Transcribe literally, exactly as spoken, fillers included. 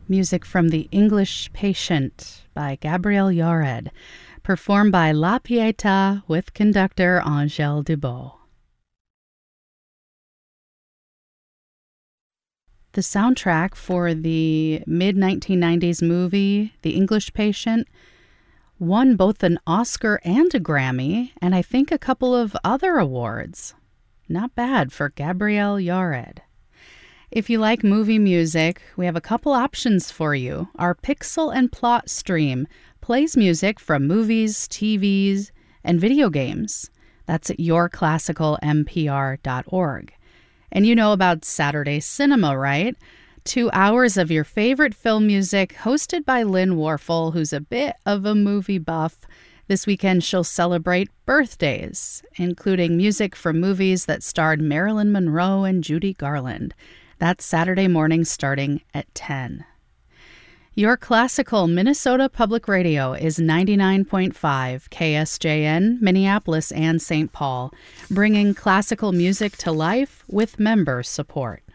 Music from The English Patient by Gabrielle Yared, performed by La Pietà with conductor Angèle Dubot. The soundtrack for the mid nineteen nineties movie The English Patient won both an Oscar and a Grammy, and I think a couple of other awards. Not bad for Gabrielle Yared. If you like movie music, we have a couple options for you. Our Pixel and Plot stream plays music from movies, T Vs, and video games. That's at your classical m p r dot org. And you know about Saturday Cinema, right? Two hours of your favorite film music hosted by Lynn Warfel, who's a bit of a movie buff. This weekend, she'll celebrate birthdays, including music from movies that starred Marilyn Monroe and Judy Garland. That's Saturday morning starting at ten. Your classical Minnesota Public Radio is ninety-nine point five K S J N, Minneapolis and Saint Paul, bringing classical music to life with member support.